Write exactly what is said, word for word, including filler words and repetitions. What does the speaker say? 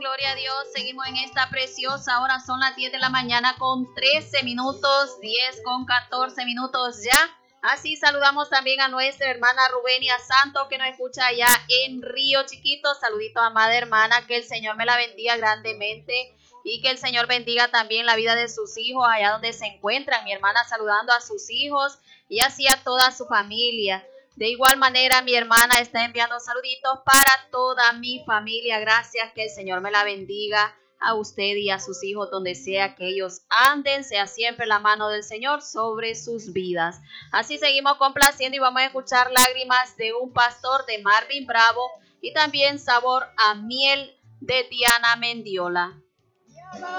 Gloria a Dios, seguimos en esta preciosa hora, son las diez de la mañana con trece minutos, diez con catorce minutos ya. Así saludamos también a nuestra hermana Rubenia Santos que nos escucha allá en Río Chiquito. Saludito, amada hermana, que el Señor me la bendiga grandemente y que el Señor bendiga también la vida de sus hijos allá donde se encuentran. Mi hermana saludando a sus hijos y así a toda su familia. De igual manera, mi hermana está enviando saluditos para toda mi familia. Gracias, que el Señor me la bendiga a usted y a sus hijos donde sea que ellos anden. Sea siempre la mano del Señor sobre sus vidas. Así seguimos complaciendo y vamos a escuchar Lágrimas de un Pastor de Marvin Bravo y también Sabor a Miel de Diana Mendiola.